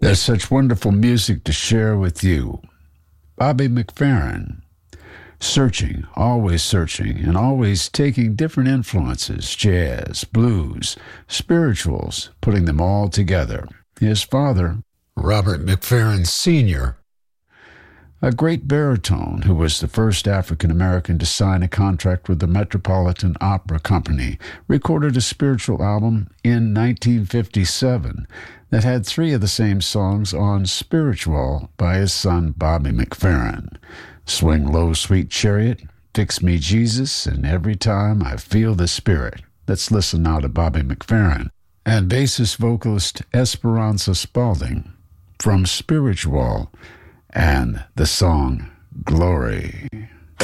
There's such wonderful music to share with you. Bobby McFerrin, searching, and always taking different influences, jazz, blues, spirituals, putting them all together. His father, Robert McFerrin Sr., a great baritone who was the first African-American to sign a contract with the Metropolitan Opera Company, recorded a spiritual album in 1957 that had 3 of the same songs on Spiritual by his son Bobby McFerrin: Swing Low, Sweet Chariot, Fix Me Jesus, and Every Time I Feel the Spirit. Let's listen now to Bobby McFerrin and bassist vocalist Esperanza Spalding from Spiritual and the song Glory.